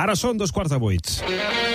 Ara són 7:15.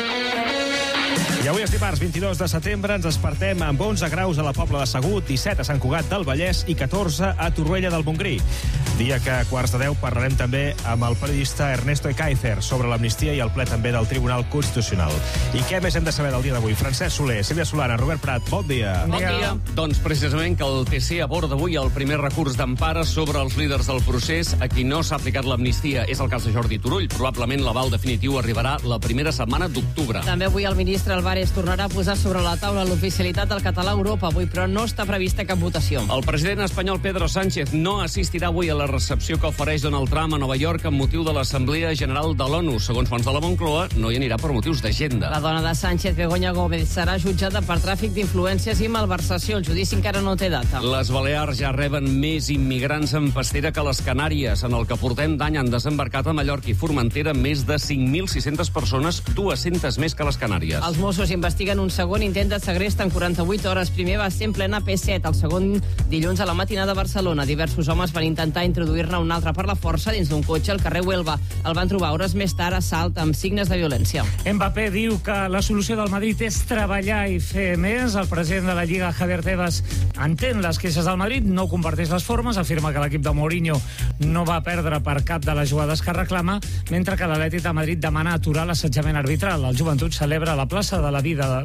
I avui és dimarts 22 de setembre, ens despertem amb 11 graus a la Pobla de Segur, 17 a Sant Cugat del Vallès i 14 a Torroella del Montgrí. Dia que a 9:15 parlarem també amb el periodista Ernesto Ekaizer sobre l'amnistia i el ple també del Tribunal Constitucional. I què més hem de saber del dia d'avui? Francesc Soler, Sílvia Solana, Robert Prat, bon dia. Bon dia. Doncs precisament que el TC aborda avui el primer recurs d'empara sobre els líders del procés a qui no s'ha aplicat l'amnistia. És el cas de Jordi Turull. Probablement l'aval definitiu arribarà la primera setmana d'octubre. També avui el ministre Álvarez tornarà a posar sobre la taula l'oficialitat del català a Europa avui, però no està prevista cap votació. El president espanyol Pedro Sánchez no assistirà avui a la recepció que ofereix Donald Trump a Nova York amb motiu de l'Assemblea General de l'ONU. Segons fonts de la Moncloa, no hi anirà per motius d'agenda. La dona de Sánchez, Begoña Gómez, serà jutjada per tràfic d'influències i malversació. El judici encara no té data. Les Balears ja reben més immigrants en pastera que les Canàries. En el que portem d'any han desembarcat a Mallorca i Formentera més de 5.600 persones, 200 més que les Canàries. Els Mossos investiguen un segon intent de segrest en 48 hores. Primer va ser en plena P7, el segon dilluns a la matinada a Barcelona. Diversos homes van intentar introduir-ne un altre per la força dins d'un cotxe al carrer Huelva. El van trobar hores més tard a Salt amb signes de violència. Mbappé diu que la solució del Madrid és treballar i fer més. El president de la Lliga, Javier Tebas, entén les queixes del Madrid, no comparteix les formes, afirma que l'equip de Mourinho no va perdre per cap de les jugades que reclama, mentre que l'Atlètic de Madrid demana aturar l'assetjament arbitral. El Joventut celebra a la plaça de la Vila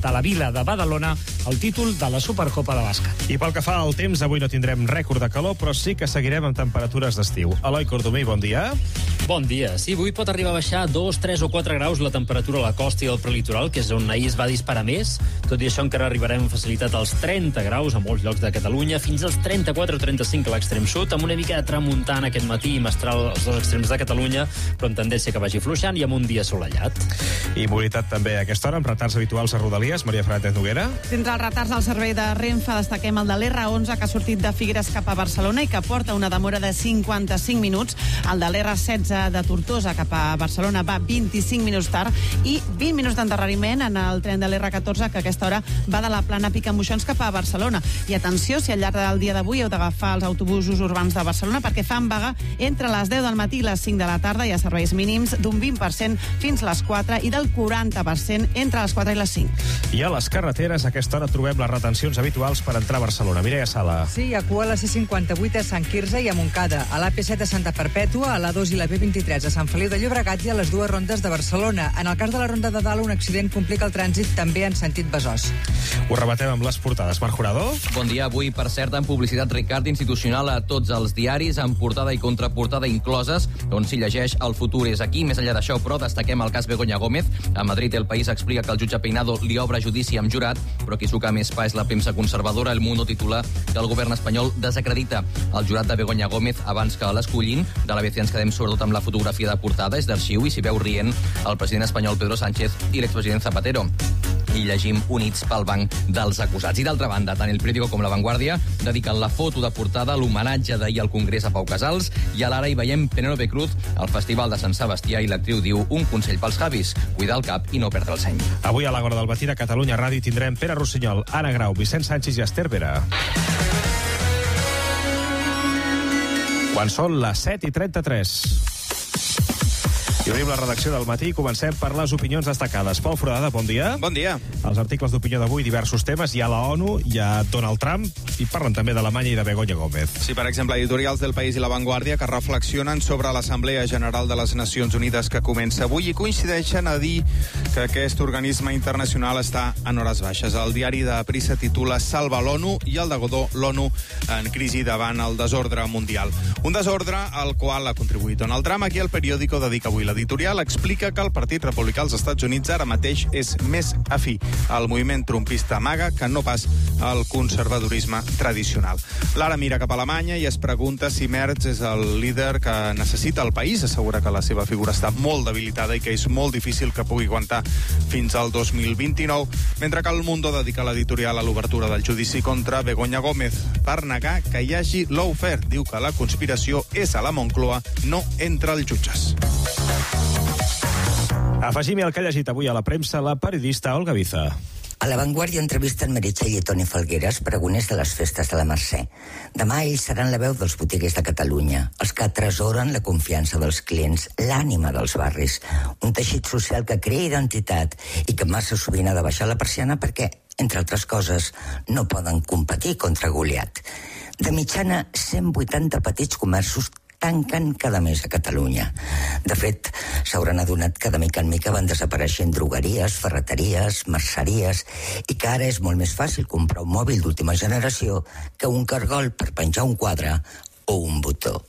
de Badalona el títol de la Supercopa de Bàsquet. I pel que fa al temps, avui no tindrem rècord de calor, però sí que seguirem amb temperatures d'estiu. Eloi Cordomí, bon dia. Bon dia. Sí, avui pot arribar a baixar 2, 3 o 4 graus la temperatura a la costa i al prelitoral, que és on ahir es va disparar més. Tot i això encara arribarem amb facilitat als 30 graus a molts llocs de Catalunya, fins als 34 o 35 a l'extrem sud, amb una mica de tramuntana aquest matí i mestral als dos extrems de Catalunya, però amb tendència que vagi fluixant i amb un dia assolellat. I mobilitat també a aquesta hora, amb retards habituals a Rodalies. Maria Fernández Noguera. Entre els retards al servei de Renfe destaquem el de l'R11, que ha sortit de Figueres cap a Barcelona i que porta una demora de 55 minuts. El de l'R16 de Tortosa cap a Barcelona va 25 minuts tard i 20 minuts d'endarreriment en el tren de l'R14, que a aquesta hora va de la Plana Picamoixons cap a Barcelona. I atenció, si al llarg del dia d'avui heu d'agafar els autobusos urbans de Barcelona, perquè fan vaga entre les 10 del matí i les 5 de la tarda. Hi ha serveis mínims d'un 20% fins les 4 i del 40% entre les 4 i les 5. I a les carreteres, a aquesta hora trobem les retencions habituals per entrar a Barcelona. Mireia Sala. Sí, hi ha cua a la C58 a Sant Quirze i a Montcada, a l'AP7 a Santa Perpètua, a l'A2 i la B23 a Sant Feliu de Llobregat i a les dues rondes de Barcelona. En el cas de la ronda de dalt, un accident complica el trànsit també en sentit Besòs. Ho rebatem amb les portades. Marc Jurado. Bon dia. Avui, per cert, en publicitat Ricard institucional a tots els diaris, amb portada i contraportada incloses, on s'hi llegeix el futur és aquí. Més enllà d'això, però, destaquem el cas Begoña Gómez. A Madrid, El País explica que el jutge Peinado li obre judici amb jurat, però qui suca més pa és la premsa conservadora. El Mundo titula que el govern espanyol desacredita el jurat de Begoña Gómez abans que l'escollin. De l'ABC ens quedem sobretot amb la fotografia de portada, és d'arxiu i s'hi veu rient el president espanyol Pedro Sánchez i l'expresident Zapatero. I llegim units pel banc dels acusats. I d'altra banda, tant El Periódico com La Vanguardia dediquen la foto de portada a l'homenatge d'ahir al Congrés a Pau Casals, i a l'Ara hi veiem Penélope Cruz al Festival de Sant Sebastià i l'actriu diu un consell pels Javis, cuidar el cap i no perdre el seny. Avui a l'Agora del matí de Catalunya Ràdio tindrem Pere Rossinyol, Anna Grau, Vicent Sánchez i Esther Vera. Quan són les 7:33. I obrim la redacció del matí i comencem per les opinions destacades. Pol Foradada, bon dia. Bon dia. Els articles d'opinió d'avui, diversos temes. Hi ha la ONU, hi ha Donald Trump i parlen també d'Alemanya i de Begoña Gómez. Sí, per exemple, editorials del País i La Vanguardia que reflexionen sobre l'Assemblea General de les Nacions Unides que comença avui i coincideixen a dir que aquest organisme internacional està en hores baixes. El diari de Prisa titula Salva l'ONU i el de Godó, l'ONU en crisi davant el desordre mundial. Un desordre al qual ha contribuït Donald Trump. Aquí el Periódico dedica avui l'editorial, explica que el Partit Republicà als Estats Units ara mateix és més afí al moviment trumpista MAGA que no pas al conservadorisme tradicional. L'Ara mira cap a Alemanya i es pregunta si Merz és el líder que necessita el país. Assegura que la seva figura està molt debilitada i que és molt difícil que pugui aguantar fins al 2029, mentre que el Mundo dedica l'editorial a l'obertura del judici contra Begoña Gómez per negar que hi hagi lawfare. Diu que la conspiració és a la Moncloa, no entre els jutges. Afegim-hi el que ha llegit avui a la premsa la periodista Olga Viza. A La Vanguardia entrevisten Meritxell i Toni Falgueres, pregoners de les festes de la Mercè. Demà ells seran la veu dels botiguers de Catalunya, els que atesoren la confiança dels clients, l'ànima dels barris, un teixit social que crea identitat i que massa sovint ha de baixar la persiana perquè, entre altres coses, no poden competir contra Goliat. De mitjana, 180 petits comerços tanquen cada mes a Catalunya. De fet, s'hauran adonat que de mica en mica van desapareixent drogueries, ferreteries, merceries, i que ara és molt més fàcil comprar un mòbil d'última generació que un cargol per penjar un quadre o un botó.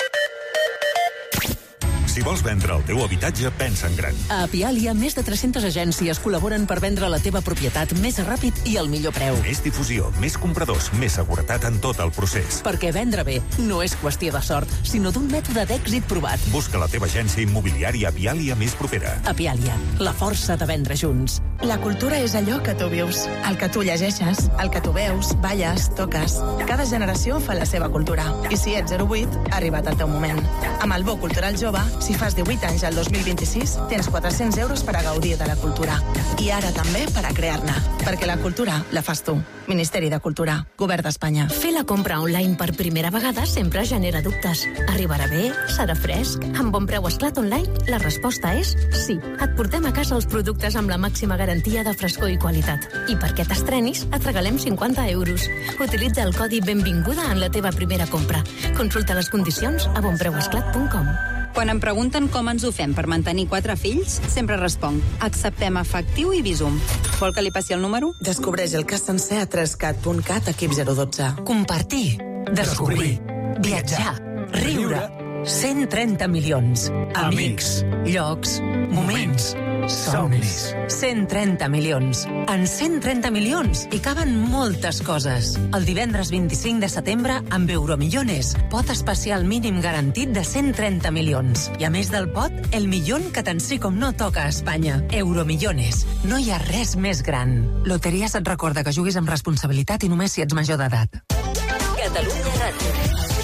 Si vols vendre el teu habitatge, pensa en gran. A Apialia, més de 300 agències col·laboren per vendre la teva propietat més ràpid i al millor preu. Més difusió, més compradors, més seguretat en tot el procés. Perquè vendre bé no és qüestió de sort, sinó d'un mètode d'èxit provat. Busca la teva agència immobiliària Apialia més propera. Apialia, la força de vendre junts. La cultura és allò que tu vius, el que tu llegeixes, el que tu veus, balles, toques. Cada generació fa la seva cultura. I si ets 08, ha arribat el teu moment. Amb el Bo Cultural Jove, si fas 18 anys al 2026, tens 400 euros per a gaudir de la cultura. I ara també per a crear-ne. Perquè la cultura la fas tu. Ministeri de Cultura, Govern d'Espanya. Fer la compra online per primera vegada sempre genera dubtes. Arribarà bé? Serà fresc? Amb Bon Preu Esclat Online, la resposta és sí. Et portem a casa els productes amb la màxima garantia de frescor i qualitat. I perquè t'estrenis, et regalem 50 euros. Utilitza el codi Benvinguda en la teva primera compra. Consulta les condicions a bonpreuesclat.com. Quan em pregunten com ens ho fem per mantenir 4 fills, sempre responc: acceptem efectiu i Bizum. Vol que li passi el número? Descobreix el cas sencer a 3cat.cat, equip 012. Compartir, descobrir, viatjar, riure. 130 milions. Amics, llocs, moments, somnis. 130 milions. En 130 milions hi caben moltes coses. El divendres 25 de setembre, amb Euromillones, pot especial mínim garantit de 130 milions. I a més del pot, el milion que tant sí com no toca a Espanya. Euromillones. No hi ha res més gran. Loteries et recorda que juguis amb responsabilitat i només si ets major d'edat. Catalunya Ràdio.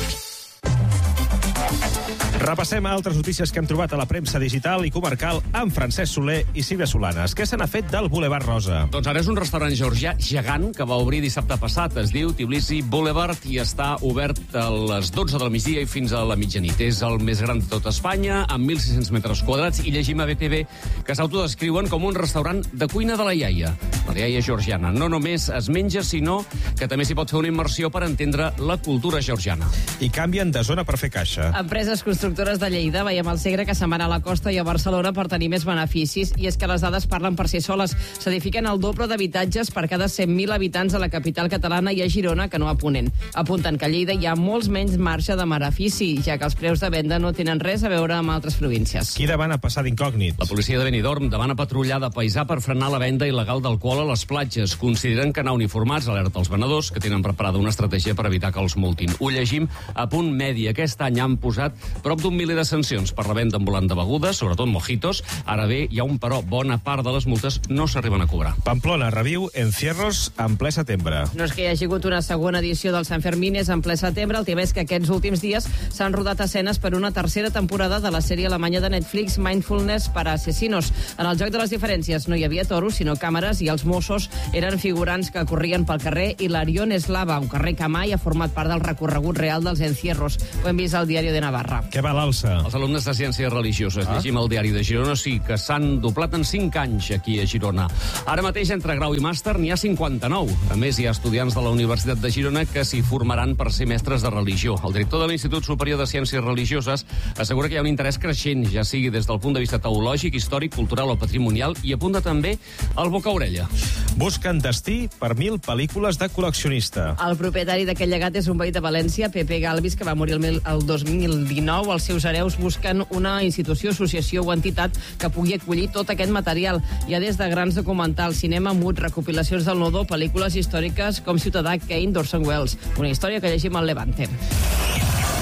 Repassem altres notícies que hem trobat a la premsa digital i comarcal amb Francesc Soler i Sílvia Solanes. Què se n'ha fet del Boulevard Rosa? Doncs ara és un restaurant georgià gegant que va obrir dissabte passat. Es diu Tbilisi Boulevard i està obert a les 12 del migdia i fins a la mitjanit. És el més gran de tot Espanya, amb 1.600 metres quadrats, i llegim a BTV que s'autodescriuen com un restaurant de cuina de la iaia georgiana. No només es menja, sinó que també s'hi pot fer una immersió per entendre la cultura georgiana. I canvien de zona per fer caixa. Empreses constructores de Lleida, veiem al Segre, que se'n van a la costa i a Barcelona per tenir més beneficis, i és que les dades parlen per si soles. S'edifiquen el doble d'habitatges per cada 100.000 habitants a la capital catalana i a Girona, que no a Ponent. Apunten que a Lleida hi ha molts menys marge de benefici, ja que els preus de venda no tenen res a veure amb altres províncies. Qui demana passar d'incògnit? La policia de Benidorm demana patrullar de paisà per frenar la venda il·legal d'alcohol a les platges. Consideren que anar uniformats alerta els venedors, que tenen preparada una estratègia per evitar que els multin. Ho llegim a Punt Medi. Aquest any han posat prop d'un miler de sancions per la venda ambulant de begudes, sobretot mojitos. Ara bé, hi ha un però. Bona part de les multes no s'arriben a cobrar. Pamplona reviu encierros en ple setembre. No és que hi hagi hagut una segona edició del Sant Fermines en ple setembre, el tema és que aquests últims dies s'han rodat escenes per una tercera temporada de la sèrie alemanya de Netflix Mindfulness para Asesinos. En el joc de les diferències no hi havia toros, sinó càmeres, i els Mossos eren figurants que corrien pel carrer Hilarión Eslava, un carrer que mai ha format part del recorregut real dels encierros. Ho hem vist al Diari de Navarra. Què va l'alça? Els alumnes de Ciències Religioses, llegim al Diari de Girona, sí que s'han doblat en 5 anys aquí a Girona. Ara mateix, entre grau i màster, n'hi ha 59. A més, hi ha estudiants de la Universitat de Girona que s'hi formaran per ser mestres de religió. El director de l'Institut Superior de Ciències Religioses assegura que hi ha un interès creixent, ja sigui des del punt de vista teològic, històric, cultural o patrimonial, i apunta també al boca-orella. Busquen destí per 1.000 pel·lícules de col·leccionista. El propietari d'aquest llegat és un veí de València, Pepe Galvis, que va morir el 2019. Els seus hereus busquen una institució, associació o entitat que pugui acollir tot aquest material. Hi ha des de grans documentals, cinema mut, recopilacions del Nodó, pel·lícules històriques com Ciutadà Kane d'Orson Welles. Una història que llegim al Levante. I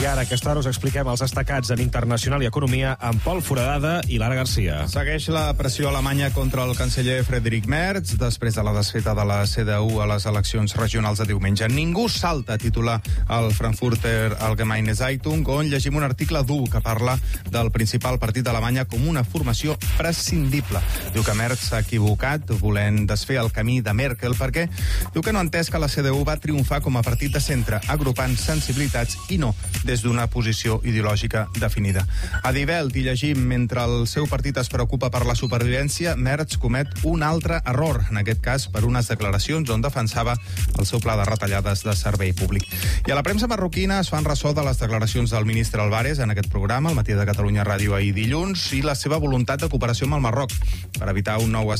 I ara, a aquesta hora, us expliquem els destacats en internacional i economia amb Pol Foradada i Lara Garcia. Segueix la pressió alemanya contra el canceller Friedrich Merz després de la desfeta de la CDU a les eleccions regionals de diumenge. Ningú salta, titula el Frankfurter Allgemeine Zeitung, on llegim un article dur que parla del principal partit d'Alemanya com una formació prescindible. Diu que Merz s'ha equivocat volent desfer el camí de Merkel perquè diu que no ha entès que la CDU va triomfar com a partit de centre, agrupant sensibilitats i no des d'una posició ideològica definida. A Die Welt hi llegim, mentre el seu partit es preocupa per la supervivència, Merz comet un altre error, en aquest cas per unes declaracions on defensava el seu pla de retallades de servei públic. I a la premsa marroquina es fan ressò de les declaracions del ministre Álvarez en aquest programa, al Matí de Catalunya Ràdio ahir dilluns, i la seva voluntat de cooperació amb el Marroc per evitar un nou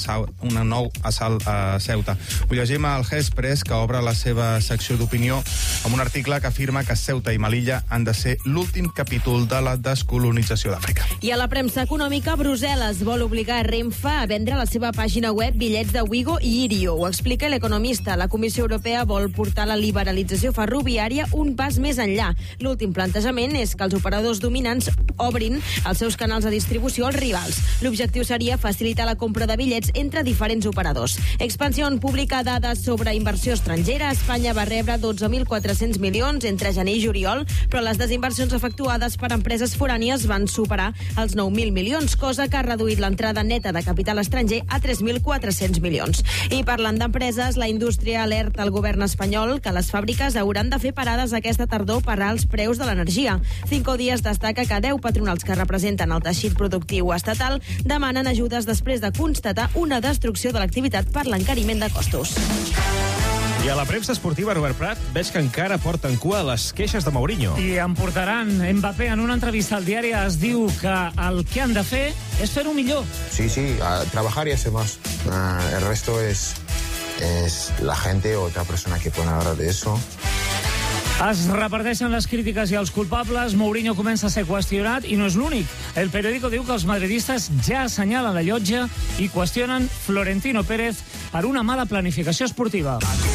assalt a Ceuta. Ho llegim al Express, que obre la seva secció d'opinió amb un article que afirma que Ceuta i Melilla han de ser l'últim capítol de la descolonització d'Àfrica. I a la premsa econòmica, Brussel·les vol obligar Renfe a vendre a la seva pàgina web bitllets de Wigo i Irio. Ho explica l'economista. La Comissió Europea vol portar la liberalització ferroviària un pas més enllà. L'últim plantejament és que els operadors dominants obrin els seus canals de distribució als rivals. L'objectiu seria facilitar la compra de bitllets entre diferents operadors. Expansión publica dades sobre inversió estrangera. Espanya va rebre 12.400 milions entre gener i juliol, però les desinversions efectuades per empreses forànies van superar els 9.000 milions, cosa que ha reduït l'entrada neta de capital estranger a 3.400 milions. I parlant d'empreses, la indústria alerta al govern espanyol que les fàbriques hauran de fer parades aquesta tardor per als preus de l'energia. Cinco Días destaca que 10 patronals que representen el teixit productiu estatal demanen ajudes després de constatar una destrucció de l'activitat per l'encariment de costos. I a la premsa esportiva, Robert Prat, veig que encara porten cua les queixes de Mourinho. I en portaran. Mbappé, en una entrevista al diari, es diu que el que han de fer és fer-ho millor. Sí, trabajar y hacer más. El resto es la gente o otra persona que pueden hablar de eso. Es reparteixen les crítiques i els culpables. Mourinho comença a ser qüestionat i no és l'únic. El periòdico diu que els madridistes ja assenyalen la llotja i qüestionen Florentino Pérez per una mala planificació esportiva.